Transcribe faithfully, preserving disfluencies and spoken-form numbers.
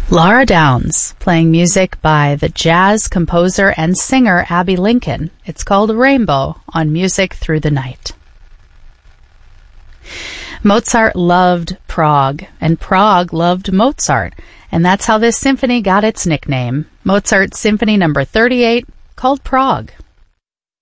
Laura Downs, playing music by the jazz composer and singer Abbey Lincoln. It's called Rainbow on Music Through the Night. Mozart loved Prague, and Prague loved Mozart, and that's how this symphony got its nickname. Mozart's Symphony Number thirty-eight, called Prague.